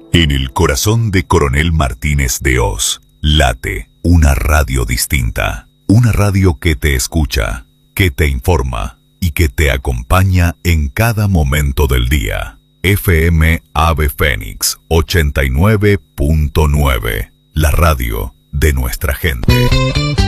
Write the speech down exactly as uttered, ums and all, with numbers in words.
En el corazón de Coronel Martínez de Hoz, late una radio distinta. Una radio que te escucha, que te informa y que te acompaña en cada momento del día. F M Ave Fénix ochenta y nueve punto nueve. La radio de nuestra gente.